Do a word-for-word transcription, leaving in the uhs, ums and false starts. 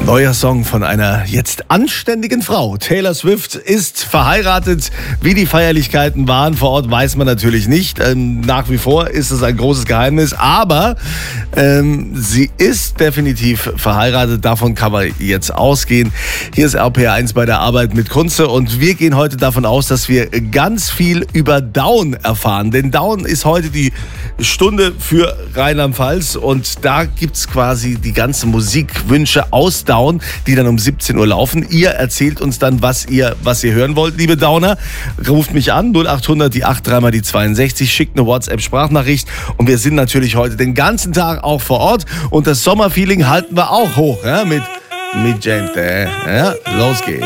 Neuer Song von einer jetzt anständigen Frau. Taylor Swift ist verheiratet. Wie die Feierlichkeiten waren vor Ort, weiß man natürlich nicht. Ähm, nach wie vor ist es ein großes Geheimnis. Aber ähm, sie ist definitiv verheiratet. Davon kann man jetzt ausgehen. Hier ist R P R eins bei der Arbeit mit Kunze. Und wir gehen heute davon aus, dass wir ganz viel über Down erfahren. Denn Down ist heute die Stunde für Rheinland-Pfalz. Und da gibt es quasi die ganzen Musikwünsche aus Down, die dann um siebzehn Uhr laufen. Ihr erzählt uns dann, was ihr, was ihr hören wollt, liebe Downer. Ruft mich an, null acht hundert, die acht, dreimal die zweiundsechzig, schickt eine WhatsApp-Sprachnachricht und wir sind natürlich heute den ganzen Tag auch vor Ort und das Sommerfeeling halten wir auch hoch, ja, mit, mit Gente. Ja, los geht's.